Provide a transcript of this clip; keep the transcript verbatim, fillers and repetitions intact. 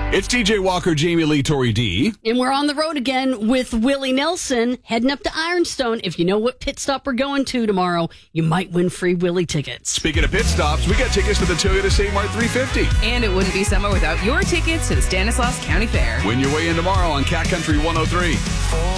It's T J Walker, Jamie Lee, Tori D. And we're on the road again with Willie Nelson, heading up to Ironstone. If you know what pit stop we're going to tomorrow, you might win free Willie tickets. Speaking of pit stops, we got tickets to the Toyota Saint Mart three fifty. And it wouldn't be summer without your tickets to the Stanislaus County Fair. Win your way in tomorrow on Cat Country one oh three.